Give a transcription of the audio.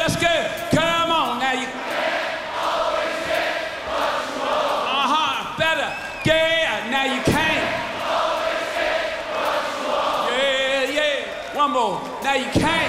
Let's go. Come on now. You always get what you want. Better. Yeah, now you can't always get what you want. Yeah. One more. Now you can't.